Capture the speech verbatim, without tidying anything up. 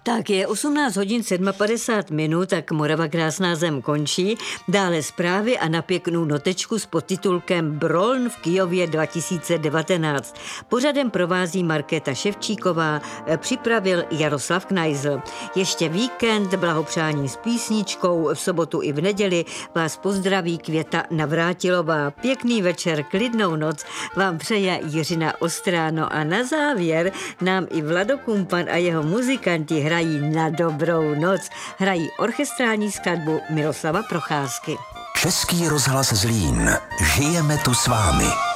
Tak je osmnáct hodin padesát minut, tak Morava krásná zem končí. Dále zprávy a na pěknou notečku s podtitulkem Broln v Kyjově dva tisíce devatenáct. Pořadem provází Markéta Ševčíková, připravil Jaroslav Knajzl. Ještě víkend, blahopřání s písničkou, v sobotu i v neděli vás pozdraví Květa Navrátilová. Pěkný večer, klidnou noc vám přeje Jiřina Ostráno a na závěr nám i Vlado Kumpan a jeho muzikanti hrají na dobrou noc. Hrají orchestrální skladbu Miroslava Procházky. Český rozhlas Zlín. Žijeme tu s vámi.